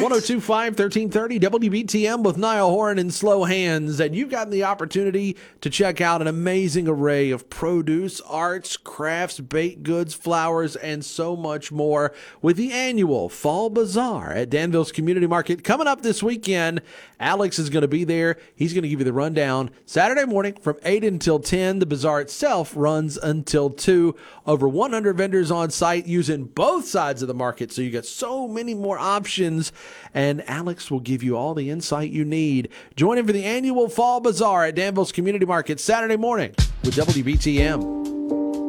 1025, 1330, WBTM with Niall Horan and Slow Hands. And you've gotten the opportunity to check out an amazing array of produce, arts, crafts, baked goods, flowers, and so much more with the annual Fall Bazaar at Danville's Community Market coming up this weekend. Alex is going to be there. He's going to give you the rundown Saturday morning from 8 until 10. The bazaar itself runs until 2. Over 100 vendors on site using both sides of the market, so you got so many more options, and Alex will give you all the insight you need. Join him for the annual Fall Bazaar at Danville's Community Market Saturday morning with WBTM.